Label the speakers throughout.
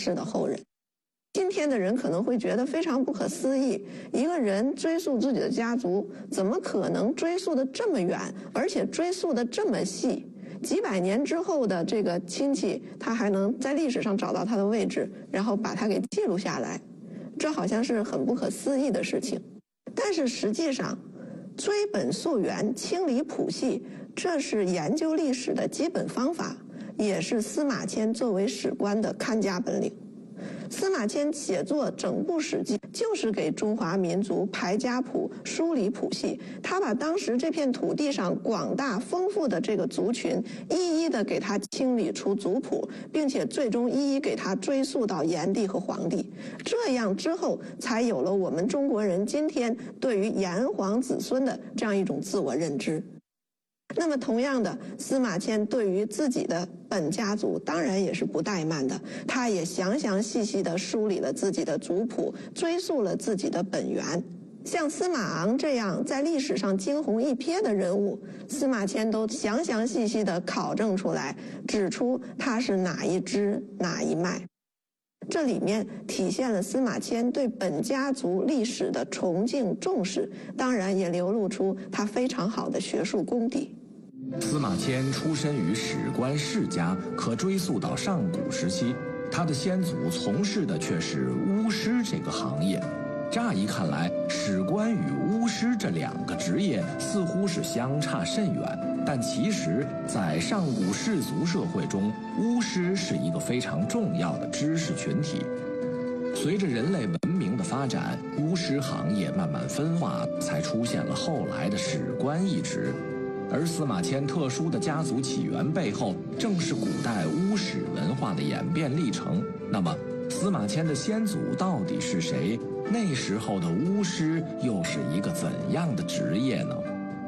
Speaker 1: 氏的后人。今天的人可能会觉得非常不可思议，一个人追溯自己的家族，怎么可能追溯的这么远，而且追溯的这么细？几百年之后的这个亲戚，他还能在历史上找到他的位置，然后把它给记录下来，这好像是很不可思议的事情。但是实际上，追本溯源、清理谱系，这是研究历史的基本方法，也是司马迁作为史官的看家本领。司马迁写作整部史记，就是给中华民族排家谱、梳理谱系。他把当时这片土地上广大丰富的这个族群，一一的给他清理出族谱，并且最终一一给他追溯到炎帝和黄帝。这样之后，才有了我们中国人今天对于炎黄子孙的这样一种自我认知。那么同样的，司马迁对于自己的本家族当然也是不怠慢的，他也详详细细地梳理了自己的族谱，追溯了自己的本源。像司马昂这样在历史上惊鸿一瞥的人物，司马迁都详详细细地考证出来，指出他是哪一支哪一脉。这里面体现了司马迁对本家族历史的崇敬重视，当然也流露出他非常好的学术功底。
Speaker 2: 司马迁出身于史官世家，可追溯到上古时期，他的先祖从事的却是巫师这个行业。乍一看来，史官与巫师这两个职业似乎是相差甚远，但其实在上古氏族社会中，巫师是一个非常重要的知识群体。随着人类文明的发展，巫师行业慢慢分化，才出现了后来的史官一职。而司马迁特殊的家族起源背后，正是古代巫史文化的演变历程。那么，司马迁的先祖到底是谁？那时候的巫师又是一个怎样的职业呢？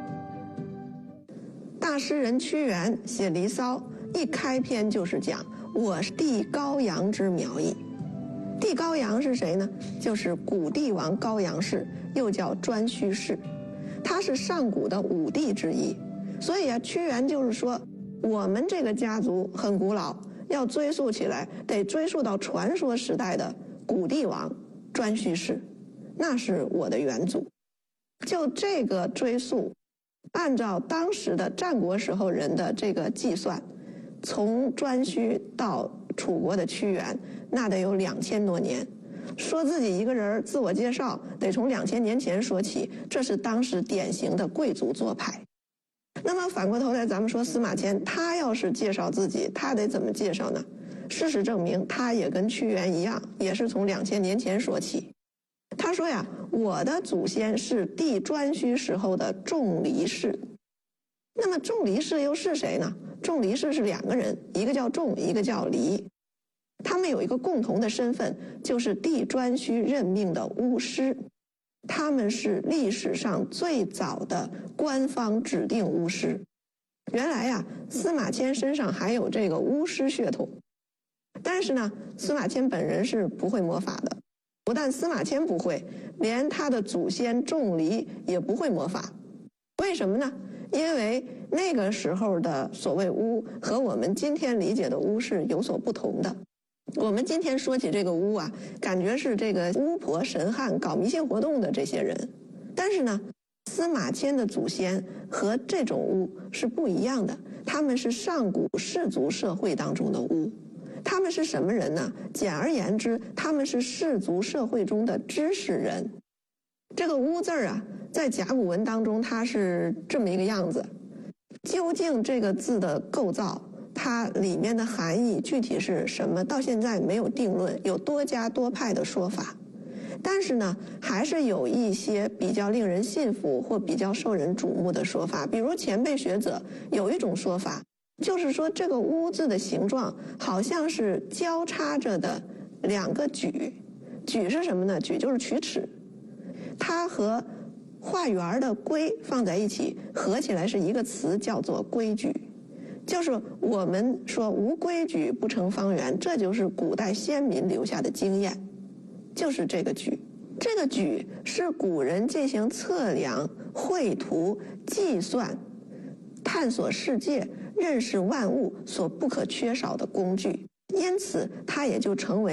Speaker 1: 大诗人屈原写《离骚》，一开篇就是讲我是帝高阳之苗裔。帝高阳是谁呢？就是古帝王高阳氏，又叫颛顼氏，他是上古的五帝之一。所以屈原就是说，我们这个家族很古老，要追溯起来，得追溯到传说时代的古帝王颛顼氏，那是我的远祖。就这个追溯，按照当时的战国时候人的这个计算，从颛顼到楚国的屈原，那得有2000多年。说自己一个人自我介绍，得从2000年前说起，这是当时典型的贵族做派。那么反过头来，咱们说司马迁，他要是介绍自己，他得怎么介绍呢？事实证明，他也跟屈原一样，也是从2000年前说起。他说呀，我的祖先是帝颛顼时候的仲离氏。那么仲离氏又是谁呢？仲离氏是2个人，一个叫仲，一个叫离。他们有一个共同的身份，就是帝颛顼任命的巫师。他们是历史上最早的官方指定巫师。原来呀，司马迁身上还有这个巫师血统，但是呢，司马迁本人是不会魔法的。不但司马迁不会，连他的祖先仲离也不会魔法。为什么呢？因为那个时候的所谓巫和我们今天理解的巫是有所不同的。我们今天说起这个巫啊，感觉是这个巫婆神汉搞迷信活动的这些人。但是呢，司马迁的祖先和这种巫是不一样的，他们是上古氏族社会当中的巫。他们是什么人呢？简而言之，他们是氏族社会中的知识人。这个巫字啊，在甲骨文当中它是这么一个样子。究竟这个字的构造，它里面的含义具体是什么，到现在没有定论，有多家多派的说法。但是呢，还是有一些比较令人信服或比较受人瞩目的说法。比如前辈学者有一种说法，就是说这个巫字的形状好像是交叉着的2个矩。矩是什么呢？矩就是曲尺，它和画圆的规放在一起，合起来是一个词，叫做规矩。就是我们说无规矩不成方圆，这就是古代先民留下的经验，就是这个矩。这个矩是古人进行测量、绘图、计算、探索世界、认识万物所不可缺少的工具，因此它也就成为